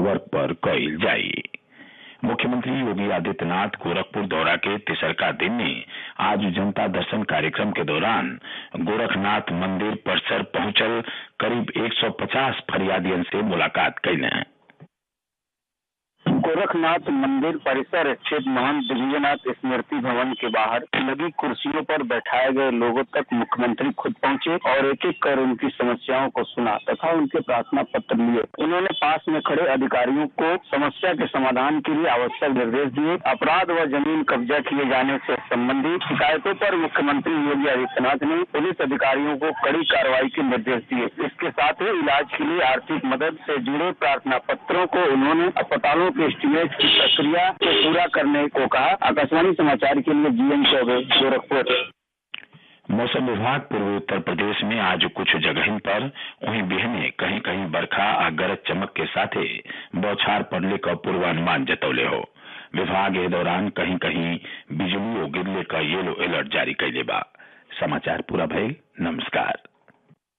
Network पर कईल जाई। मुख्यमंत्री योगी आदित्यनाथ गोरखपुर दौरा के तीसरका दिन ने आज जनता दर्शन कार्यक्रम के दौरान गोरखनाथ मंदिर परिसर पहुंचल करीब 150 फरियादियन से मुलाकात कैले। गोरखनाथ मंदिर परिसर स्थित महंत दिग्विजयनाथ स्मृति भवन के बाहर लगी कुर्सियों पर बैठाए गए लोगों तक मुख्यमंत्री खुद पहुंचे और एक एक कर उनकी समस्याओं को सुना तथा उनके प्रार्थना पत्र लिए। उन्होंने पास में खड़े अधिकारियों को समस्या के समाधान के लिए आवश्यक निर्देश दिए। अपराध व जमीन कब्जा किए जाने से संबंधित शिकायतों पर मुख्यमंत्री योगी आदित्यनाथ ने पुलिस अधिकारियों को कड़ी कार्रवाई के निर्देश दिए। इसके साथ ही इलाज के लिए आर्थिक मदद से जुड़े प्रार्थना पत्रों को उन्होंने अस्पतालों के एस्टीमेट की प्रक्रिया को पूरा करने को कहा। आकाशवाणी समाचार के लिए जीएन चौबे, गोरखपुर। मौसम विभाग पूर्वी उत्तर प्रदेश में आज कुछ जगह पर वहीं बिहने कहीं कहीं बरखा आ गरज चमक के साथ बौछार पड़ने का पूर्वानुमान जतौले हो। विभाग ए दौरान कहीं कहीं बिजलियों गिरने का येलो अलर्ट जारी कैले बा। समाचार पूरा भइल। नमस्कार।